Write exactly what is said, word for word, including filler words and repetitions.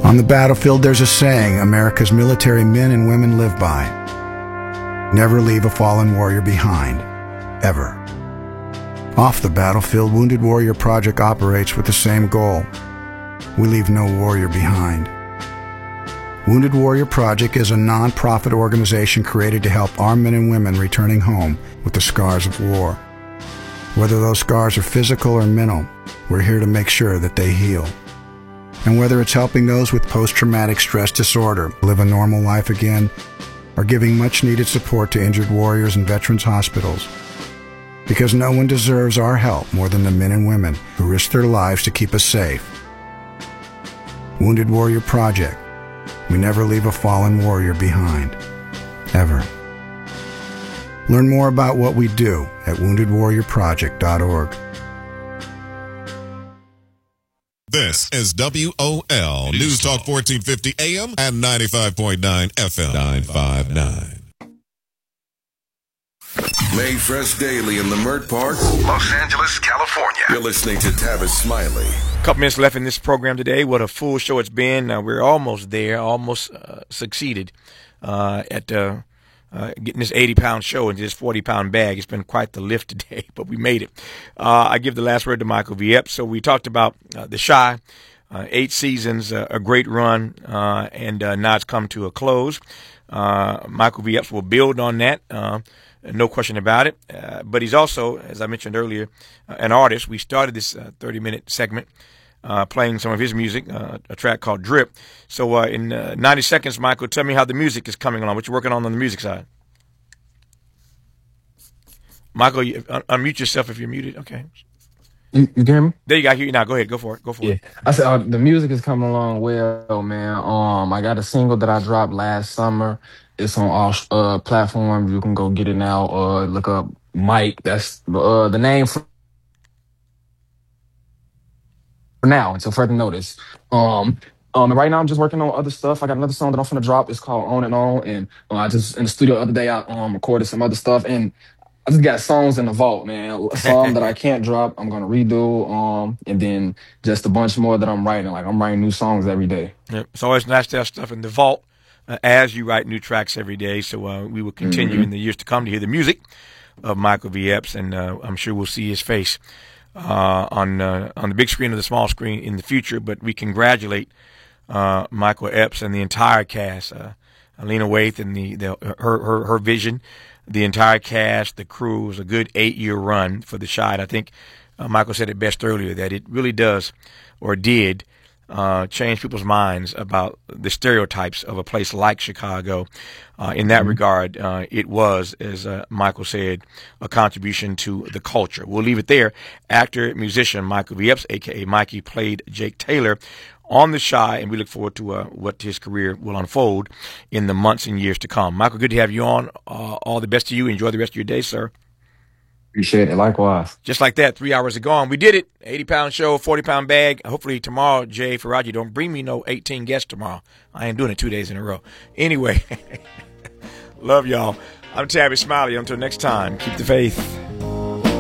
On the battlefield, there's a saying America's military men and women live by. Never leave a fallen warrior behind, ever. Off the battlefield, Wounded Warrior Project operates with the same goal. We leave no warrior behind. Wounded Warrior Project is a non-profit organization created to help our men and women returning home with the scars of war. Whether those scars are physical or mental, we're here to make sure that they heal. And whether it's helping those with post-traumatic stress disorder live a normal life again, or giving much-needed support to injured warriors in veterans' hospitals. Because no one deserves our help more than the men and women who risk their lives to keep us safe. Wounded Warrior Project. We never leave a fallen warrior behind. Ever. Learn more about what we do at wounded warrior project dot org. This is W O L News Talk fourteen fifty A M and ninety-five point nine F M. nine five nine. Made fresh daily in the Mert Park, Los Angeles, California. You're listening to Tavis Smiley. A couple minutes left in this program today. What a full show it's been. Uh, we're almost there, almost uh, succeeded uh, at uh, uh, getting this eighty-pound show into this forty-pound bag. It's been quite the lift today, but we made it. Uh, I give the last word to Michael V. Epps. So we talked about uh, The Chi, uh, eight seasons, uh, a great run, uh, and uh, now it's come to a close. Uh, Michael V. Epps will build on that. Uh, No question about it. Uh, but he's also, as I mentioned earlier, uh, an artist. We started this uh, thirty-minute segment uh, playing some of his music, uh, a track called Drip. So uh, in uh, ninety seconds, Michael, tell me how the music is coming along, what you're working on on the music side. Michael, you, un- unmute yourself if you're muted. Okay. You, you hear me? There you go. I hear you now. Go ahead. Go for it. Go for yeah. it. I said uh, the music is coming along well, man. Um, I got a single that I dropped last summer. It's on all uh, platforms. You can go get it now. Uh, look up Mike. That's uh, the name for now until further notice. Um, um, and right now I'm just working on other stuff. I got another song that I'm finna drop. It's called On and On. And uh, I just in the studio the other day I um recorded some other stuff, and I just got songs in the vault, man. Some that I can't drop, I'm gonna redo. Um, and then just a bunch more that I'm writing. Like I'm writing new songs every day. Yep. It's always nice to have stuff in the vault. Uh, as you write new tracks every day. So uh, we will continue mm-hmm. in the years to come to hear the music of Michael V. Epps, and uh, I'm sure we'll see his face uh, on uh, on the big screen or the small screen in the future. But we congratulate uh, Michael Epps and the entire cast, uh, Alina Waithe and the, the her, her her vision, the entire cast, the crew. It was a good eight-year run for The Chi. And I think uh, Michael said it best earlier that it really does, or did, Uh, change people's minds about the stereotypes of a place like Chicago. Uh, in that mm-hmm. regard, uh, it was, as uh, Michael said, a contribution to the culture. We'll leave it there. Actor, musician Michael V. Epps, a k a. Mikey, played Jake Taylor on The Chi, and we look forward to uh, what his career will unfold in the months and years to come. Michael, good to have you on. Uh, all the best to you. Enjoy the rest of your day, sir. Appreciate it. Likewise. Just like that, three hours are gone. We did it. eighty-pound show, forty-pound bag. Hopefully tomorrow, Jay Faraji, don't bring me no eighteen guests tomorrow. I ain't doing it two days in a row. Anyway, love y'all. I'm Tavis Smiley. Until next time, keep the faith.